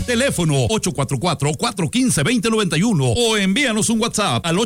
Teléfono 844-415-2091 o envíanos un WhatsApp al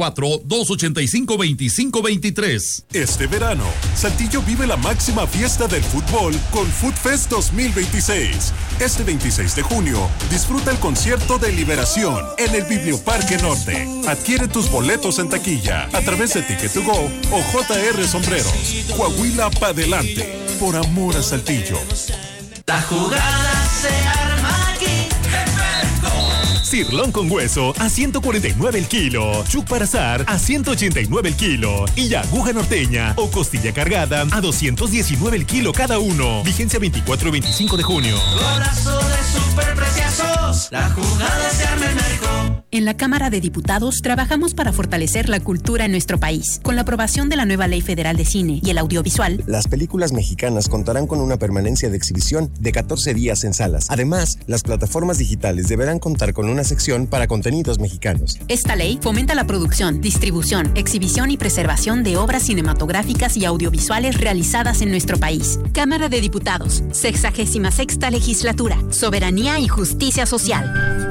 844-285-2523. Este verano, Saltillo vive la máxima fiesta del fútbol con Food Fest 2026. Este 26 de junio, disfruta el concierto de Liberación en el Biblioparque Norte. Adquiere tus boletos en taquilla a través de Ticket2Go o JR Sombreros. Coahuila pa' delante, por amor a Saltillo. La jugada se arma aquí. Cirlón con hueso a 149 el kilo. Chuck para asar a 189 el kilo. Y aguja norteña o costilla cargada a 219 el kilo cada uno. Vigencia 24 y 25 de junio. Golazo de superpreciosos. La jugada se arma en México. En la Cámara de Diputados trabajamos para fortalecer la cultura en nuestro país. Con la aprobación de la nueva Ley Federal de Cine y el Audiovisual, las películas mexicanas contarán con una permanencia de exhibición de 14 días en salas. Además, las plataformas digitales deberán contar con una sección para contenidos mexicanos. Esta ley fomenta la producción, distribución, exhibición y preservación de obras cinematográficas y audiovisuales realizadas en nuestro país. Cámara de Diputados, 66ª Legislatura, Soberanía y Justicia Social.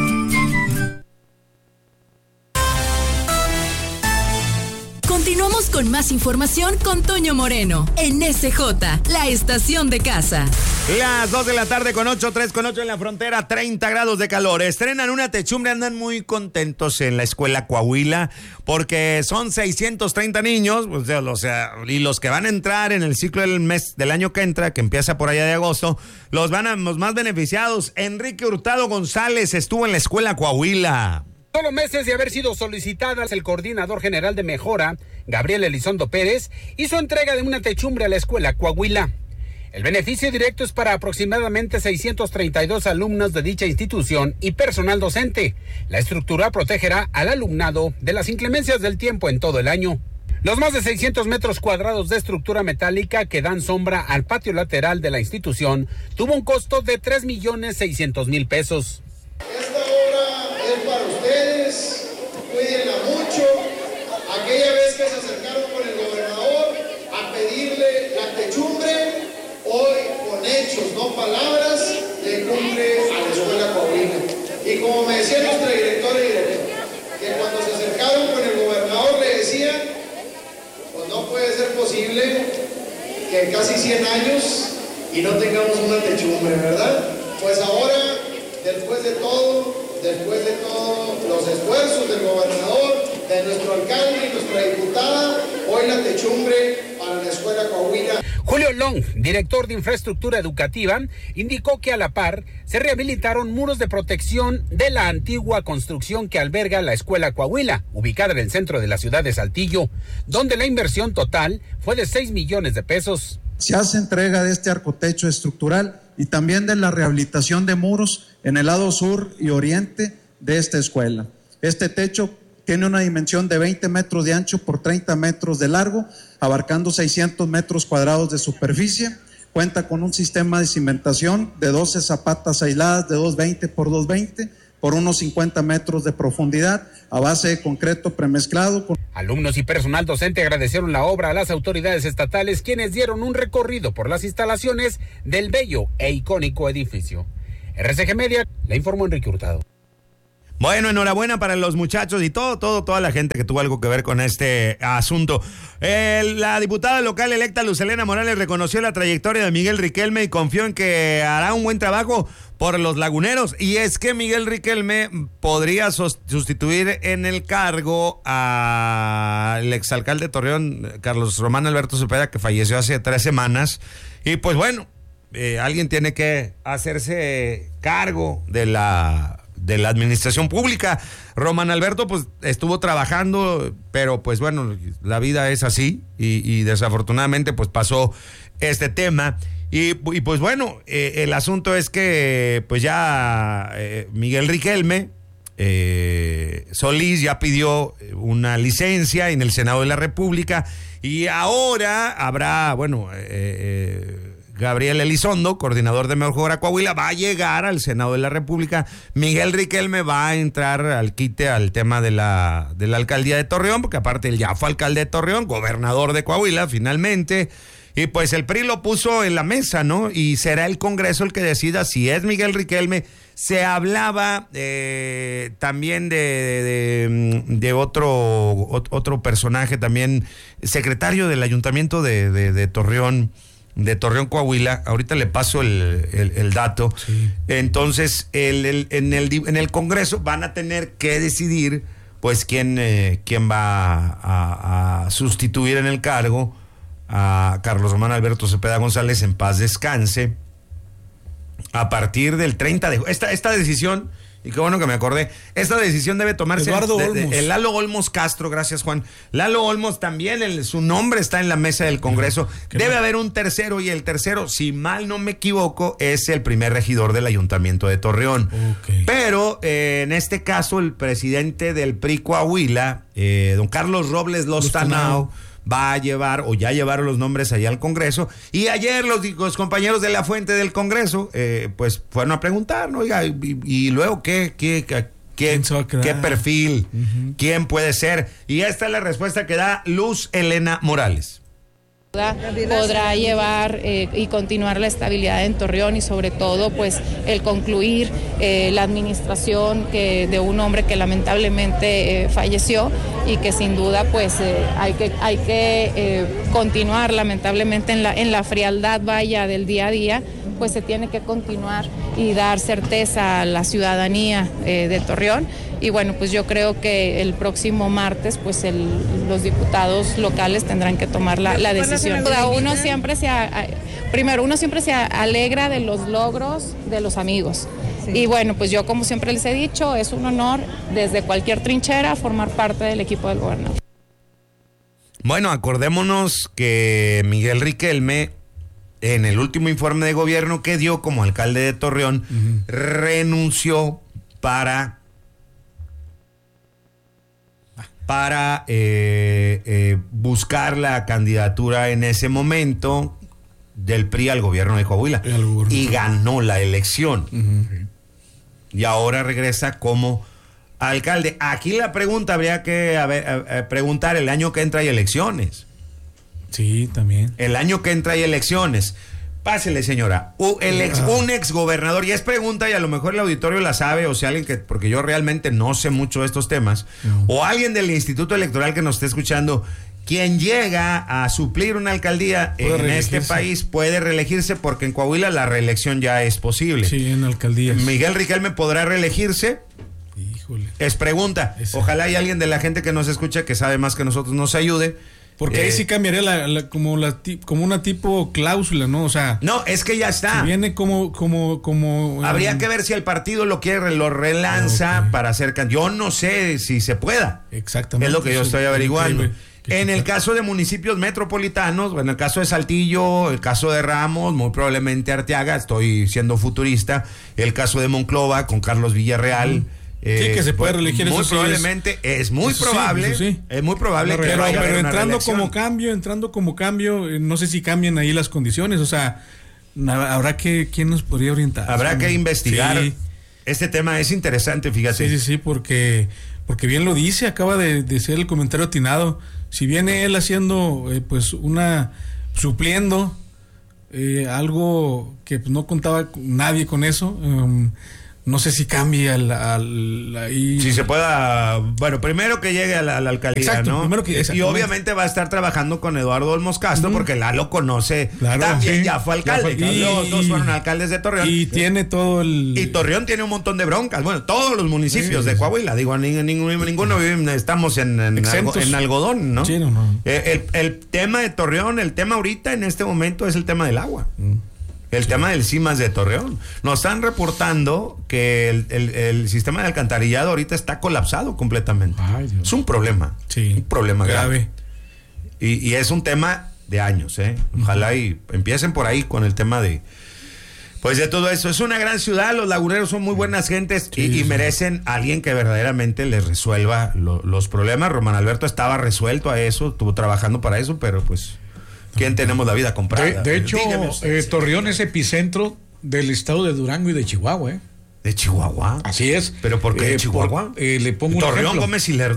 Continuamos con más información con Toño Moreno en SJ, la estación de casa. Las 2 de la tarde con 8, 3 con 8 en la frontera, 30 grados de calor. Estrenan una techumbre, andan muy contentos en la escuela Coahuila porque son 630 niños, o sea, y los que van a entrar en el ciclo del año que entra, que empieza por allá de agosto, los más beneficiados. Enrique Hurtado González estuvo en la escuela Coahuila. Solo meses de haber sido solicitadas, el coordinador general de Mejora, Gabriel Elizondo Pérez, hizo entrega de una techumbre a la escuela Coahuila. El beneficio directo es para aproximadamente 632 alumnos de dicha institución y personal docente. La estructura protegerá al alumnado de las inclemencias del tiempo en todo el año. Los más de 600 metros cuadrados de estructura metálica que dan sombra al patio lateral de la institución tuvo un costo de 3,600,000 pesos. Es para ustedes, cuídenla mucho. Aquella vez que se acercaron con el gobernador a pedirle la techumbre, hoy con hechos, no palabras, le cumple a la escuela Coahuila. Y como me decía nuestra directora y director, que cuando se acercaron con el gobernador le decían, pues no puede ser posible que en casi 100 años y no tengamos una techumbre, ¿verdad? Pues ahora, después de todo los esfuerzos del gobernador, de nuestro alcalde y nuestra diputada, hoy la techumbre para la escuela Coahuila. Julio Long, director de infraestructura educativa, indicó que a la par se rehabilitaron muros de protección de la antigua construcción que alberga la escuela Coahuila, ubicada en el centro de la ciudad de Saltillo, donde la inversión total fue de 6 millones de pesos. Se hace entrega de este arcotecho estructural y también de la rehabilitación de muros en el lado sur y oriente de esta escuela. Este techo tiene una dimensión de 20 metros de ancho por 30 metros de largo, abarcando 600 metros cuadrados de superficie. Cuenta con un sistema de cimentación de 12 zapatas aisladas de 220 por 220 por unos 50 metros de profundidad a base de concreto premezclado. Alumnos y personal docente agradecieron la obra a las autoridades estatales, quienes dieron un recorrido por las instalaciones del bello e icónico edificio. RCG Media, le informó Enrique Hurtado. Bueno, enhorabuena para los muchachos y toda la gente que tuvo algo que ver con este asunto. La diputada local electa Luz Helena Morales reconoció la trayectoria de Miguel Riquelme y confió en que hará un buen trabajo por los laguneros. Y es que Miguel Riquelme podría sustituir en el cargo al exalcalde de Torreón, Carlos Román Alberto Cepeda, que falleció hace 3 semanas. Y pues bueno, alguien tiene que hacerse cargo de la administración pública. Román Alberto pues estuvo trabajando, pero pues bueno, la vida es así y desafortunadamente pues pasó este tema y pues bueno, el asunto es que pues ya Miguel Riquelme Solís ya pidió una licencia en el Senado de la República y ahora habrá, bueno, Gabriel Elizondo, coordinador de Mejora Coahuila, va a llegar al Senado de la República. Miguel Riquelme va a entrar al quite al tema de la alcaldía de Torreón, porque aparte él ya fue alcalde de Torreón, gobernador de Coahuila finalmente, Y pues el PRI lo puso en la mesa, ¿no? Y será el Congreso el que decida si es Miguel Riquelme. Se hablaba también de otro personaje, también secretario del Ayuntamiento de Torreón, Coahuila. Ahorita le paso el dato. Sí. Entonces, en el Congreso van a tener que decidir, pues, quién va a sustituir en el cargo a Carlos Román Alberto Cepeda González, en paz descanse, a partir del 30 de julio. Esta decisión, y qué bueno que me acordé, esta decisión debe tomarse el Lalo Olmos Castro, gracias Juan. Lalo Olmos también, su nombre está en la mesa del Congreso. Debe haber un tercero, y el tercero, si mal no me equivoco, es el primer regidor del Ayuntamiento de Torreón. Okay. Pero en este caso, el presidente del PRI Coahuila, don Carlos Robles Lostanao, va a llevar, o ya llevaron los nombres allá al Congreso, y ayer los compañeros de la fuente del Congreso pues fueron a preguntar, ¿no? Oiga, y luego ¿qué perfil? Uh-huh. ¿Quién puede ser? Y esta es la respuesta que da Luz Elena Morales. Podrá llevar y continuar la estabilidad en Torreón, y sobre todo pues el concluir la administración de un hombre que lamentablemente falleció, y que sin duda pues hay que continuar lamentablemente en la frialdad del día a día. Pues se tiene que continuar y dar certeza a la ciudadanía de Torreón. Y bueno, pues yo creo que el próximo martes pues los diputados locales tendrán que tomar la decisión. Uno siempre se alegra de los logros de los amigos. Sí. Y bueno, pues yo, como siempre les he dicho, es un honor desde cualquier trinchera formar parte del equipo del gobernador. Bueno, acordémonos que Miguel Riquelme, en el último informe de gobierno que dio como alcalde de Torreón, uh-huh, renunció para buscar la candidatura en ese momento del PRI al gobierno de Coahuila, y ganó la elección. Uh-huh. Y ahora regresa como alcalde. Aquí la pregunta habría que preguntar: el año que entra hay elecciones. Sí, también. El año que entra hay elecciones. Pásele, señora. Un ex gobernador, y es pregunta, y a lo mejor el auditorio la sabe, o sea, porque yo realmente no sé mucho de estos temas, o alguien del Instituto Electoral que nos esté escuchando, quien llega a suplir una alcaldía en este país puede reelegirse, porque en Coahuila la reelección ya es posible. Sí, en alcaldías. ¿Miguel Riquelme podrá reelegirse? Híjole. Es pregunta. Ojalá hay alguien de la gente que nos escucha que sabe más que nosotros, nos ayude. Porque ahí sí cambiaría como una tipo cláusula, ¿no? O sea, no, es que ya está. Si viene como habría que ver si el partido lo relanza para hacer yo no sé si se pueda. Exactamente. Es lo que yo estoy averiguando. En el caso de municipios metropolitanos, en el caso de Saltillo, el caso de Ramos, muy probablemente Arteaga, estoy siendo futurista, el caso de Monclova con Carlos Villarreal. Sí, que se puede reelegir. Muy probablemente, es muy probable. Es muy probable. Pero entrando como cambio, no sé si cambian ahí las condiciones. O sea, habrá ¿quién nos podría orientar? Habrá que investigar. Sí. Este tema es interesante, fíjate. Sí, porque bien lo dice, acaba de ser el comentario atinado. Si viene él haciendo, supliendo algo que no contaba nadie con eso, no sé si cambia si se pueda. Bueno, primero que llegue a la alcaldía. Exacto, ¿no? Y obviamente va a estar trabajando con Eduardo Olmos Castro, porque Lalo conoce. Claro, también ya fue alcalde. Los dos fueron alcaldes de Torreón. Y tiene todo Y Torreón tiene un montón de broncas. Bueno, todos los municipios de Coahuila. Digo, ninguno estamos en algodón, ¿no? Sí, no. El tema de Torreón, el tema ahorita en este momento es el tema del agua. El tema del CIMAS de Torreón. Nos están reportando que el sistema de alcantarillado ahorita está colapsado completamente. Ay, Dios. Es un problema. Sí. Un problema grave. Y es un tema de años, ¿eh? Ojalá y empiecen por ahí con el tema de todo eso. Es una gran ciudad, los laguneros son muy buenas gentes y merecen a alguien que verdaderamente les resuelva los problemas. Román Alberto estaba resuelto a eso, estuvo trabajando para eso, pero pues ¿quién tenemos la vida comprada? De hecho, Torreón es epicentro del estado de Durango y de Chihuahua, ¿eh? ¿De Chihuahua? Así es. ¿Pero por qué de Chihuahua? Le pongo un ¿Torreón, ejemplo. Gómez y Lerdo?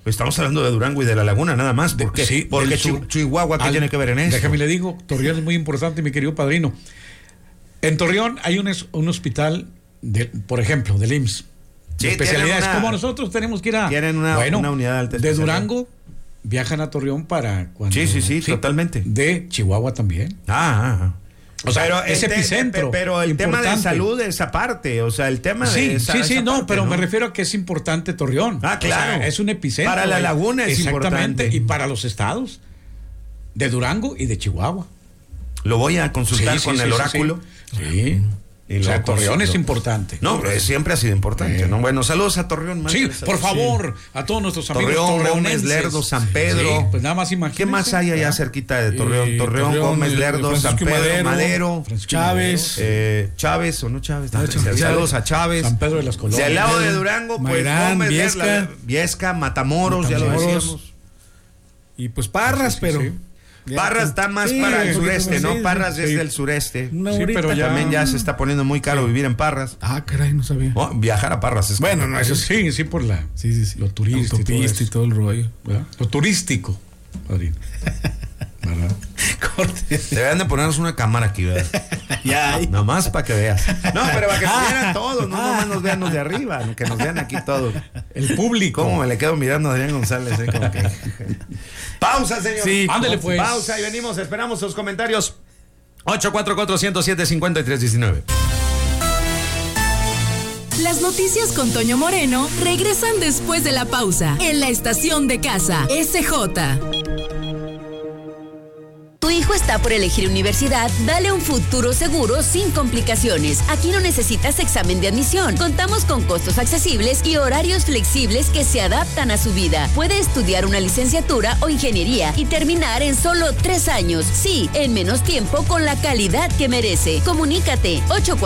Estamos hablando de Durango y de La Laguna nada más. ¿Por qué? Sí, porque Chihuahua, ¿qué tiene que ver en eso? Déjame le digo, Torreón es muy importante, mi querido padrino. En Torreón hay un hospital, por ejemplo, del IMSS. Sí, especialidades como nosotros tenemos que ir a... Tienen una unidad de alta de especialidad. Durango viajan a Torreón para... Sí, totalmente. De Chihuahua también. O sea, pero es epicentro. Pero el tema de salud es aparte. O sea, el tema de esa parte, pero me refiero a que es importante Torreón. Claro. O sea, es un epicentro. Para La Laguna es importante. Y para los estados de Durango y de Chihuahua. Lo voy a consultar con el oráculo. Sí. Y o sea, Torreón es importante. No, siempre ha sido importante, ¿no? Bueno, saludos a Torreón. Sí, por favor, a todos nuestros amigos Torreón, Gómez, Lerdo, San Pedro. Sí, pues nada más imagínense. ¿Qué más hay allá cerquita de Torreón? Torreón, Gómez, Lerdo, San Pedro, Madero, Chávez. Chávez o no Chávez. Saludos a Chávez. San Pedro de las Colonias. Del lado de Durango, pues Mayrán, Gómez, Viesca, Matamoros, ya lo decíamos. Y pues Parras, pero... Parras está más para el sureste, ¿no? Parras es del sureste. Sí, pero también ya se está poniendo muy caro vivir en Parras. Caray, no sabía. Viajar a Parras es bueno, no, eso sí, por la... Sí. Lo turístico. Autopista y todo el rollo. ¿Verdad? Lo turístico, padrino. ¿Verdad? Deberían de ponernos una cámara aquí, ¿verdad? Ya. Nomás para que veas. No, pero para que nos vean todos, no nomás nos vean los de arriba, que nos vean aquí todos. El público. ¿Cómo me le quedo mirando a Adrián González? Como que... Pausa, señor. Sí, ándale pues. Pausa y venimos, esperamos sus comentarios. 844-107-5319. Las noticias con Toño Moreno regresan después de la pausa en la estación de casa SJ. Tu hijo está por elegir universidad, dale un futuro seguro sin complicaciones. Aquí no necesitas examen de admisión. Contamos con costos accesibles y horarios flexibles que se adaptan a su vida. Puede estudiar una licenciatura o ingeniería y terminar en solo 3 años. Sí, en menos tiempo con la calidad que merece. Comunícate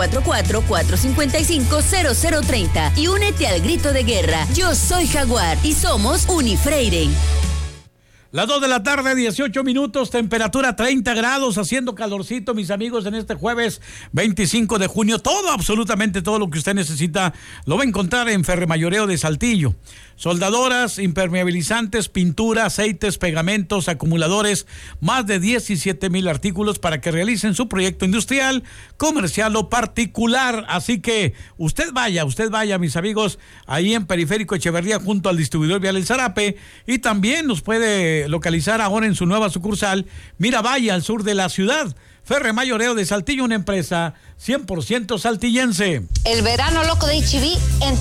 844-455-0030 y únete al grito de guerra. Yo soy Jaguar y somos Unifreire. Las 2 de la tarde, 18 minutos, temperatura 30 grados, haciendo calorcito, mis amigos, en este jueves 25 de junio. Todo, absolutamente todo lo que usted necesita lo va a encontrar en Ferremayoreo de Saltillo. Soldadoras, impermeabilizantes, pintura, aceites, pegamentos, acumuladores, más de 17,000 artículos para que realicen su proyecto industrial, comercial o particular. Así que usted vaya, mis amigos, ahí en Periférico Echeverría, junto al distribuidor vial El Zarape, y también nos puede localizar ahora en su nueva sucursal Miravalle, al sur de la ciudad. Ferremayoreo de Saltillo, una empresa 100% saltillense. El verano loco de HB